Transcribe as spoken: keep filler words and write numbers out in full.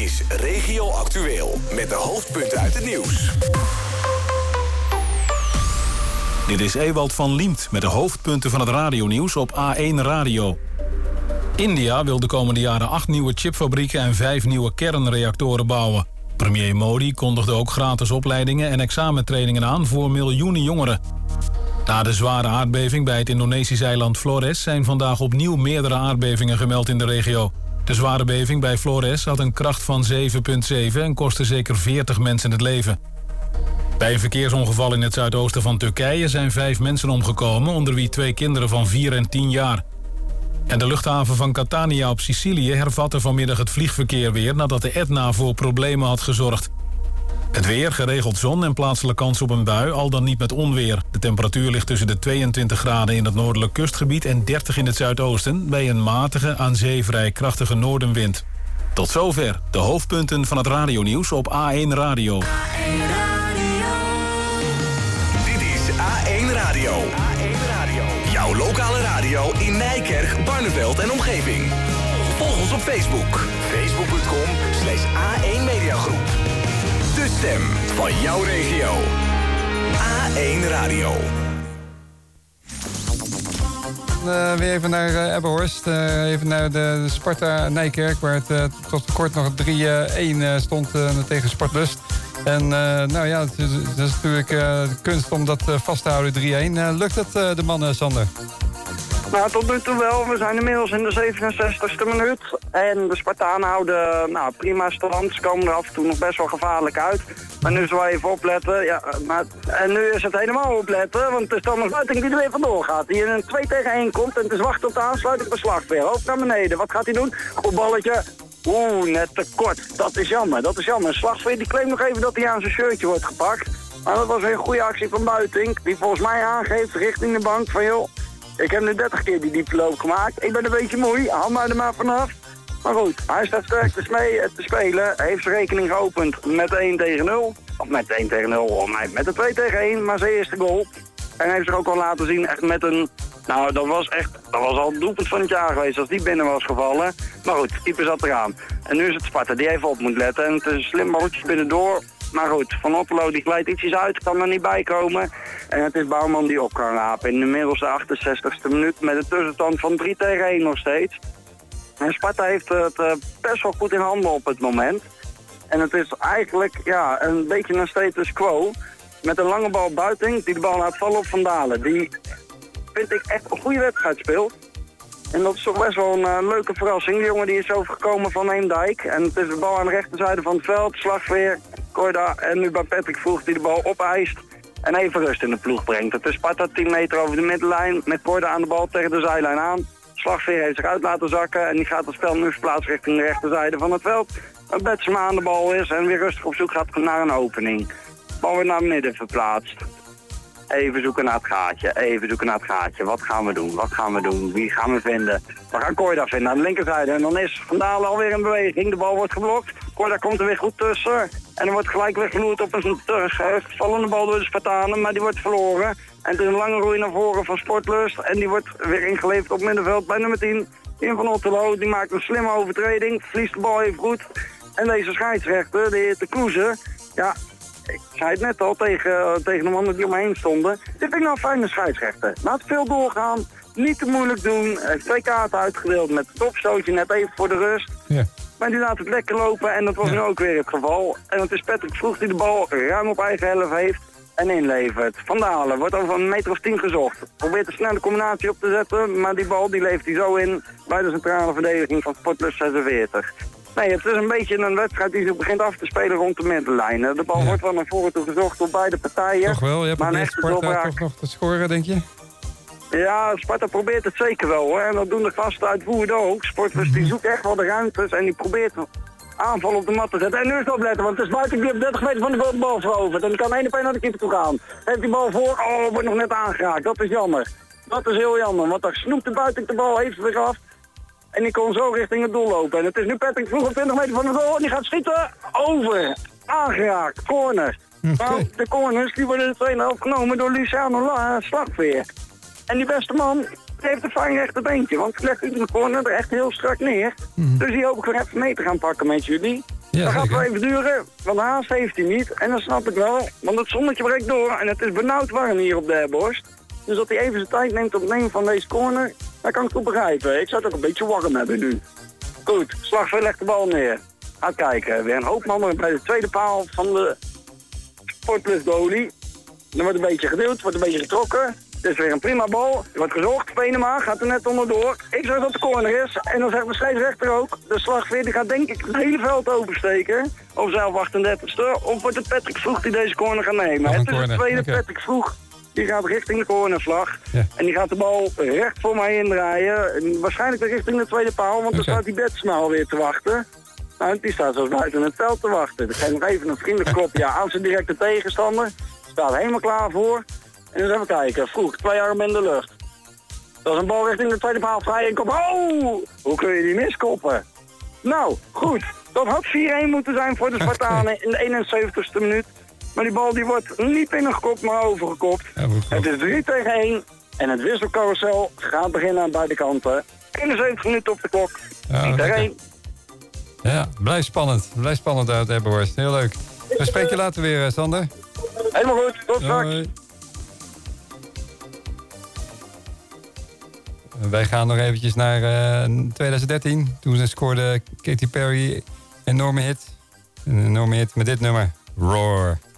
is Regio Actueel met de hoofdpunten uit het nieuws. Dit is Ewald van Liemt met de hoofdpunten van het radionieuws op A één Radio. India wil de komende jaren acht nieuwe chipfabrieken en vijf nieuwe kernreactoren bouwen. Premier Modi kondigde ook gratis opleidingen en examentrainingen aan voor miljoenen jongeren. Na de zware aardbeving bij het Indonesische eiland Flores zijn vandaag opnieuw meerdere aardbevingen gemeld in de regio. De zware beving bij Flores had een kracht van zeven komma zeven en kostte zeker veertig mensen het leven. Bij een verkeersongeval in het zuidoosten van Turkije zijn vijf mensen omgekomen, onder wie twee kinderen van vier en tien jaar. En de luchthaven van Catania op Sicilië hervatte vanmiddag het vliegverkeer weer nadat de Etna voor problemen had gezorgd. Het weer, geregeld zon en plaatselijk kans op een bui, al dan niet met onweer. De temperatuur ligt tussen de tweeëntwintig graden in het noordelijk kustgebied en dertig in het zuidoosten, bij een matige, aan zee vrij krachtige noordenwind. Tot zover de hoofdpunten van het radionieuws op A één Radio. Dit is A één Radio. A één Radio. Jouw lokale radio in Nijkerk, Barneveld en omgeving. Volg ons op Facebook. Facebook punt com slash A één Mediagroep. De stem van jouw regio. A één Radio. Uh, weer even naar uh, Ebbenhorst. Uh, even naar de, de Sparta Nijkerk, waar het uh, tot kort nog drie een uh, stond uh, tegen Sportlust. En uh, nou ja, het is, het is natuurlijk uh, de kunst om dat uh, vast te houden, drie een. Uh, lukt het uh, de mannen, Sander? Nou, tot nu toe wel. We zijn inmiddels in de zevenenzestigste minuut. En de Spartanen houden nou, prima stand. Ze komen er af en toe nog best wel gevaarlijk uit. Maar nu zullen we even opletten. Ja, maar, en nu is het helemaal opletten, want het is dan een sluiting die er weer vandoor gaat. Die in een twee tegen één komt en het is wachten op de aansluiting van Slagveer. Hoofd naar beneden. Wat gaat hij doen? Goed balletje. Oeh, net te kort. Dat is jammer, dat is jammer. Slagveer die claimt nog even dat hij aan zijn shirtje wordt gepakt. Maar dat was weer een goede actie van Buitink. Die volgens mij aangeeft richting de bank van joh, ik heb nu dertig keer die diepteloop gemaakt. Ik ben een beetje moe, haal mij er maar vanaf. Maar goed, hij staat sterk te, smee- te spelen. Hij heeft zijn rekening geopend met één tegen nul. Of met één tegen nul, of met een twee tegen één. Maar zijn eerste goal. En hij heeft zich ook al laten zien echt met een... Nou, dat was echt... Dat was al het doelpunt van het jaar geweest als die binnen was gevallen. Maar goed, de keeper zat eraan. En nu is het Sparta die even op moet letten. En het is een slim balletje binnendoor. Maar goed, Van Otterlo die glijdt ietsjes uit, kan er niet bij komen. En het is Bouwman die op kan rapen. In inmiddels de achtenzestigste minuut met een tussenstand van drie tegen één nog steeds. En Sparta heeft het uh, best wel goed in handen op het moment. En het is eigenlijk ja, een beetje een status quo. Met een lange bal Buiting die de bal laat vallen op Van Dalen. Die vind ik echt een goede wedstrijd speelt. En dat is toch best wel een uh, leuke verrassing. Die jongen die is overgekomen van Eemdijk. En het is de bal aan de rechterzijde van het veld. Slagveer, Korda en nu bij Patrick Vroeg die de bal opeist. En even rust in de ploeg brengt. Het is Sparta tien meter over de middenlijn. Met Korda aan de bal tegen de zijlijn aan. Slagveer heeft zich uit laten zakken. En die gaat het spel nu verplaatsen richting de rechterzijde van het veld. Waar Betsema aan de bal is en weer rustig op zoek gaat naar een opening. De bal weer naar midden verplaatst. Even zoeken naar het gaatje, even zoeken naar het gaatje. Wat gaan we doen, wat gaan we doen, wie gaan we vinden? We gaan Korda vinden aan de linkerzijde en dan is Van Dalen alweer in beweging. De bal wordt geblokt, Korda komt er weer goed tussen. En er wordt gelijk weer genoemd op een teruggevallende bal door de Spartanen, maar die wordt verloren. En het is een lange roei naar voren van Sportlust en die wordt weer ingeleverd op middenveld bij nummer tien. Tim van Otterlo, die maakt een slimme overtreding, verliest de bal even goed. En deze scheidsrechter, de heer Te Kloeze, ja... Ik zei het net al tegen, tegen de mannen die om me heen stonden. Dit vind ik nou een fijne scheidsrechter. Laat veel doorgaan, niet te moeilijk doen. Hij heeft twee kaarten uitgedeeld met het opstootje net even voor de rust. Ja. Maar die laat het lekker lopen en dat was ja. nu ook weer het geval. En het is Patrick Vroeg die de bal ruim op eigen helft heeft en inlevert. Van Dalen wordt over een meter of tien gezocht. Probeert een snelle combinatie op te zetten, maar die bal die leeft hij zo in bij de centrale verdediging van Sportlust zesenveertig. Nee, het is een beetje een wedstrijd die zich begint af te spelen rond de middenlijn. De bal ja. wordt wel naar voren toe gezocht door beide partijen. Toch wel, je probeert Sparta toch nog te scoren, denk je? Ja, Sparta probeert het zeker wel hoor. En dat doen de gasten uit Woerden ook. Sportlust die zoekt echt wel de ruimtes en die probeert aanval op de mat te zetten. En nu is het opletten, want het is buiten die op dertig meter van de bal veroverd. En die kan één op één naar de keeper toe gaan. Heeft die bal voor, oh, wordt nog net aangeraakt. Dat is jammer. Dat is heel jammer, want daar snoept de buiten de bal even weer af. En die kon zo richting het doel lopen. En het is nu Patrick Vroeg op twintig meter van de goal. En die gaat schieten. Over. Aangeraakt. Corner. Okay. Nou, de corners die worden de tweede helft genomen door Luciano La Slagveer. En die beste man die heeft een fijn rechterbeentje. Want hij legt in de corner er echt heel strak neer. Mm-hmm. Dus die hoop ik weer even mee te gaan pakken met jullie. Ja, dat gaat zeker. wel even duren, want haast heeft hij niet. En dat snap ik wel, want het zonnetje breekt door en het is benauwd warm hier op de Herborst. Dus dat hij even zijn tijd neemt op het nemen van deze corner, dat kan ik goed begrijpen. Ik zou het ook een beetje warm hebben nu. Goed, Slagveld legt de bal neer. Gaat kijken, weer een hoop mannen bij de tweede paal van de Sportplus goalie. Er wordt een beetje gedeeld, wordt een beetje getrokken. Het is weer een prima bal. Er wordt gezocht. Venema gaat er net onderdoor. Ik zeg dat de corner is. En dan zegt de scheidsrechter ook. De Slagveer die gaat denk ik het hele veld oversteken. Of zelf achtendertigste. Of wordt het Patrick Vroeg die deze corner gaat nemen. Het is de tweede okay. Patrick Vroeg. Die gaat richting de cornervlag. Ja. En die gaat de bal recht voor mij indraaien. En waarschijnlijk richting de tweede paal. Want okay. dan staat die Betsma alweer te wachten. Nou, die staat zoals buiten het veld te wachten. Ik geef nog even een vriendelijk klopje aan zijn directe tegenstander. Staat helemaal klaar voor. En dan even kijken. Vroeg, twee armen in de lucht. Dat is een bal richting de tweede paal. Vrij en kop. Oh! Hoe kun je die miskoppen? Nou, goed. Dat had vier-een moeten zijn voor de Spartanen in de eenenzeventigste minuut. Maar die bal die wordt niet binnengekopt, maar overgekopt. Ja, het is drie tegen één. En het wisselcarousel gaat beginnen aan beide kanten. eenenzeventig minuten op de klok. Ja, drie tegen één. Ja, blijf spannend. Blijf spannend uit Ebbenhorst. Heel leuk. We spreken je later weer, Sander. Helemaal goed. Tot straks. Hoi. Wij gaan nog eventjes naar uh, twintig dertien. Toen scoorde Katy Perry een enorme hit. Een enorme hit met dit nummer. Roar.